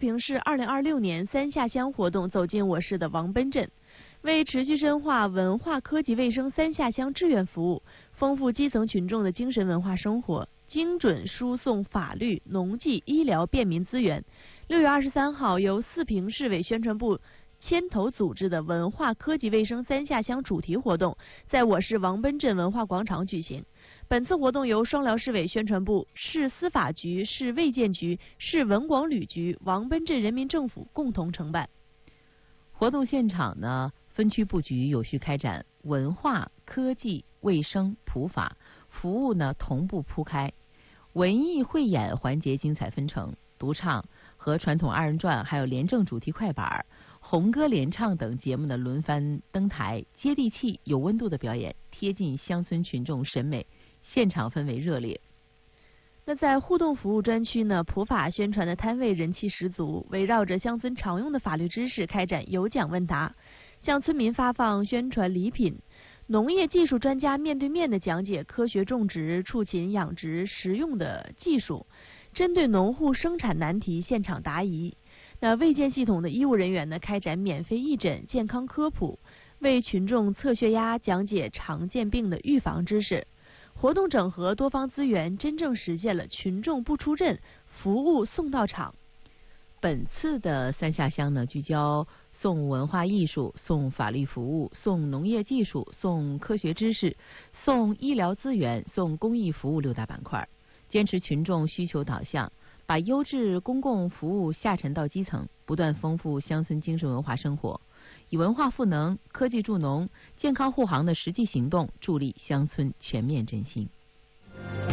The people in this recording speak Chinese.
平市2026年3下乡活动走进我市的王奔镇，为持续深化文化、科技、卫生3下乡志愿服务，丰富基层群众的精神文化生活，精准输送法律、农技、医疗便民资源。6月23号，由四平市委宣传部牵头组织的文化、科技、卫生3下乡主题活动，在我市王奔镇文化广场举行。本次活动由双辽市委宣传部、市司法局、市卫健局、市文广旅局、王奔镇人民政府共同承办。 活动现场呢，分区布局有序开展，文化、科技、卫生、普法服务呢同步铺开，文艺汇演环节精彩纷呈，独唱和传统2人转，还有廉政主题快板、红歌联唱等节目的轮番登台，接地气有温度的表演，贴近乡村群众审美，现场氛围热烈。 那在互动服务专区呢，普法宣传的摊位人气十足，围绕着乡村常用的法律知识开展有奖问答，向村民发放宣传礼品。农业技术专家面对面的讲解科学种植、畜禽养殖实用的技术，针对农户生产难题现场答疑。那卫健系统的医务人员呢，开展免费义诊、健康科普，为群众测血压，讲解常见病的预防知识。活动整合多方资源，真正实现了群众不出镇，服务送到场。 本次的3下乡呢，聚焦送文化艺术、送法律服务、送农业技术、送科学知识、送医疗资源、送公益服务6大板块，坚持群众需求导向，把优质公共服务下沉到基层，不断丰富乡村精神文化生活，以文化赋能、科技助农、健康护航的实际行动，助力乡村全面振兴。